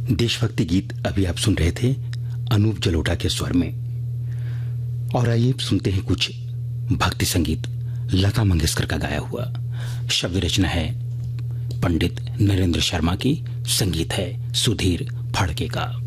देशभक्ति गीत अभी आप सुन रहे थे अनूप जलोटा के स्वर में। और आइए सुनते हैं कुछ भक्ति संगीत लता मंगेशकर का गाया हुआ। शब्द रचना है पंडित नरेंद्र शर्मा की, संगीत है सुधीर फड़के का।